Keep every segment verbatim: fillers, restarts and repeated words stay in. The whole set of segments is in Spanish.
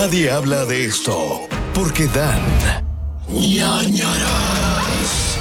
Nadie habla de esto porque dan ñañaras.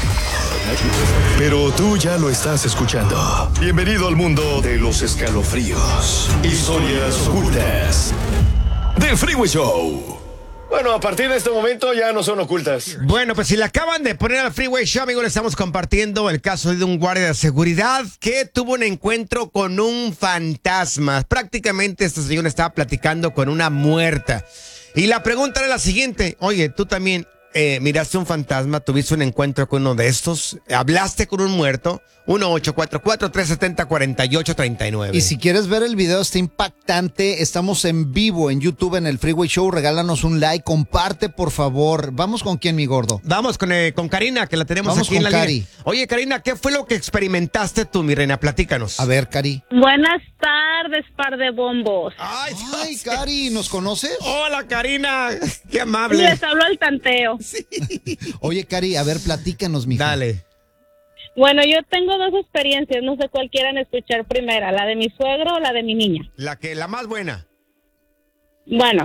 Pero tú ya lo estás escuchando. Bienvenido al mundo de los escalofríos. Historias ocultas del Freeway Show. Bueno, a partir de este momento ya no son ocultas. Bueno, pues si le acaban de poner al Freeway Show, amigo, le estamos compartiendo el caso de un guardia de seguridad que tuvo un encuentro con un fantasma. Prácticamente este señor estaba platicando con una muerta. Y la pregunta era la siguiente. Oye, tú también eh, miraste un fantasma, tuviste un encuentro con uno de estos, hablaste con un muerto. uno ocho cuatro cuatro, tres siete cero, cuatro ocho tres nueve. Y si quieres ver el video, está impactante. Estamos en vivo en YouTube en el Freeway Show. Regálanos un like, comparte, por favor. ¿Vamos con quién, mi gordo? Vamos con, eh, con Karina, que la tenemos Vamos aquí en con la Cari. línea. Oye, Karina, ¿qué fue lo que experimentaste tú, mi reina? Platícanos. A ver, Cari. Buenas tardes, par de bombos. Ay, Ay, Cari, ¿nos conoces? Hola, Karina. Qué amable. Les hablo al tanteo. Sí. Oye, Cari, a ver, platícanos, mija. Dale. Bueno, yo tengo dos experiencias, no sé cuál quieran escuchar primero, la de mi suegro o la de mi niña. La que, la más buena. Bueno,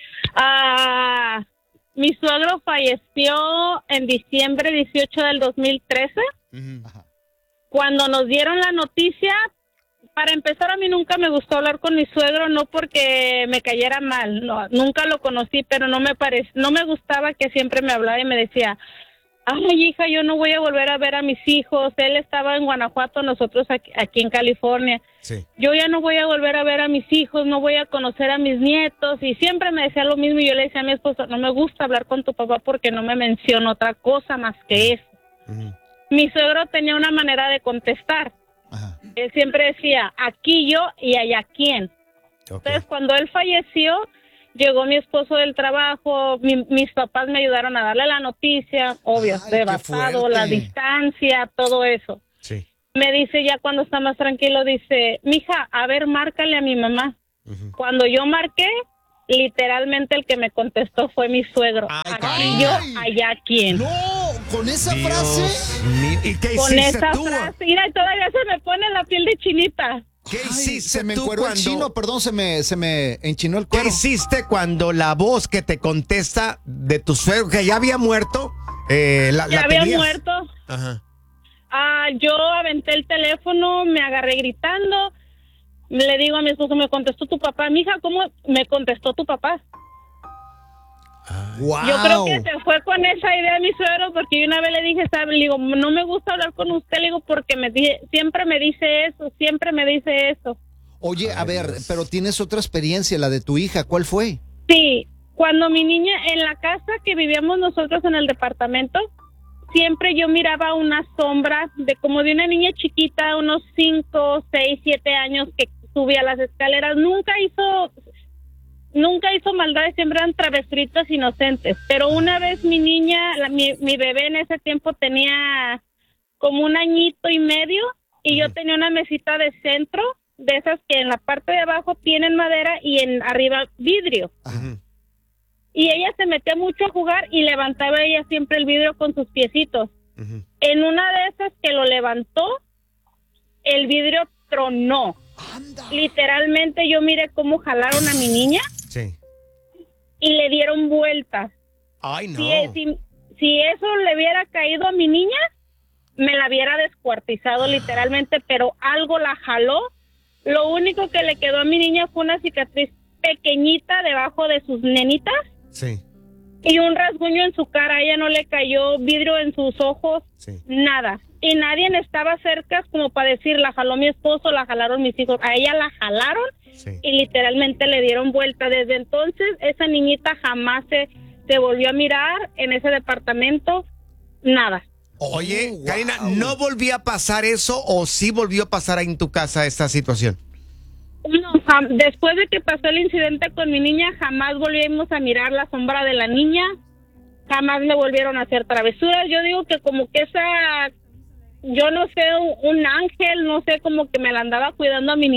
ah, mi suegro falleció en diciembre dieciocho del dos mil trece. Uh-huh. Cuando nos dieron la noticia, para empezar, a mí nunca me gustó hablar con mi suegro, no porque me cayera mal, no, nunca lo conocí, pero no me parec- no me gustaba que siempre me hablara y me decía, ay, hija, yo no voy a volver a ver a mis hijos. Él estaba en Guanajuato, nosotros aquí, aquí en California. Sí. Yo ya no voy a volver a ver a mis hijos, no voy a conocer a mis nietos. Y siempre me decía lo mismo y yo le decía a mi esposo, no me gusta hablar con tu papá porque no me menciona otra cosa más que eso. Uh-huh. Mi suegro tenía una manera de contestar. Ajá. Él siempre decía, aquí yo y allá quién. Okay. Entonces, cuando él falleció, llegó mi esposo del trabajo, mi, mis papás me ayudaron a darle la noticia, obvio, Ay, qué devastado, fuerte. la distancia, todo eso. Sí. Me dice ya cuando está más tranquilo, dice, mija, a ver, márcale a mi mamá. Uh-huh. Cuando yo marqué, literalmente el que me contestó fue mi suegro. Ay, Aquí Karina. yo, allá quién. No, con esa Dios frase. mío. ¿Y qué Con hiciste esa tú? frase, mira, todavía se me pone la piel de chinita. ¿Qué Ay, hiciste se me tú encueró el cuando- chino, perdón, se me, se me enchinó el ¿Qué cuero. hiciste cuando la voz que te contesta de tu suegro, que ya había muerto, eh, la, Ya la había tenías? muerto. Ajá. Ah, yo aventé el teléfono, me agarré gritando. Le digo a mi esposo, me contestó tu papá. Mija, ¿cómo me contestó tu papá? Wow. Yo creo que se fue con esa idea mi suegro, porque yo una vez le dije, ¿sabe? Le digo, no me gusta hablar con usted, le digo, porque me di- siempre me dice eso, siempre me dice eso. Oye, a Ay, ver, Dios. pero tienes otra experiencia, la de tu hija. ¿Cuál fue? Sí, cuando mi niña, en la casa que vivíamos nosotros en el departamento, siempre yo miraba una sombra de como de una niña chiquita, unos cinco, seis, siete años, que subía las escaleras. Nunca hizo, nunca hizo maldades, siempre eran travesuritas inocentes. Pero una vez mi niña, la- mi, mi bebé en ese tiempo tenía como un añito y medio, y yo tenía una mesita de centro, de esas que en la parte de abajo tienen madera y en arriba vidrio. Ujú. Y ella se metía mucho a jugar y levantaba ella siempre el vidrio con sus piecitos. Ujú. En una de esas que lo levantó, el vidrio tronó. Literalmente yo miré cómo jalaron a mi niña Sí. y le dieron vueltas. Ay, no. Si, si, si eso le hubiera caído a mi niña, me la hubiera descuartizado literalmente, pero algo la jaló. Lo único que le quedó a mi niña fue una cicatriz pequeñita debajo de sus nenitas Sí, y un rasguño en su cara. A ella no le cayó vidrio en sus ojos, sí. nada. Y nadie estaba cerca como para decir, la jaló mi esposo, la jalaron mis hijos. A ella la jalaron Sí. y literalmente le dieron vuelta. Desde entonces, esa niñita jamás se, se volvió a mirar en ese departamento, nada. Oye, Oh, Karina, wow. ¿no volvió a pasar eso o sí volvió a pasar ahí en tu casa esta situación? No, jam- después de que pasó el incidente con mi niña, jamás volvimos a mirar la sombra de la niña, jamás me volvieron a hacer travesuras. Yo digo que como que esa, yo no sé, un, un ángel, no sé, como que me la andaba cuidando a mi niña.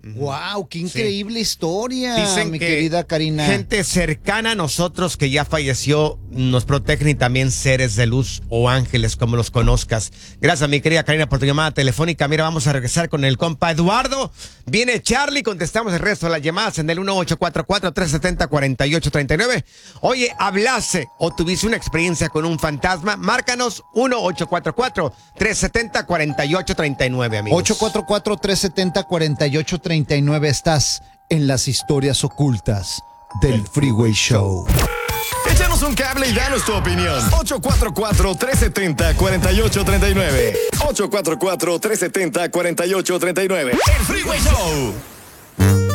Wow, qué increíble historia, Dicen mi que querida Karina. gente cercana a nosotros que ya falleció nos protegen y también seres de luz o ángeles, como los conozcas. Gracias, mi querida Karina, por tu llamada telefónica. Mira, vamos a regresar con el compa Eduardo. Viene Charlie, contestamos el resto de las llamadas en el uno ocho cuatro cuatro, tres siete cero, cuatro ocho tres nueve. Oye, ¿hablaste o tuviste una experiencia con un fantasma? Márcanos uno ocho cuatro cuatro, tres siete cero, cuatro ocho tres nueve, amigos. ocho cuatro cuatro, tres siete cero, cuatro ocho tres nueve. Estás en las historias ocultas del Freeway Show. Échanos un cable y danos tu opinión. ocho cuatro cuatro, tres siete cero, cuatro ocho tres nueve. ocho cuatro cuatro, tres siete cero, cuatro ocho tres nueve. El Freeway Show.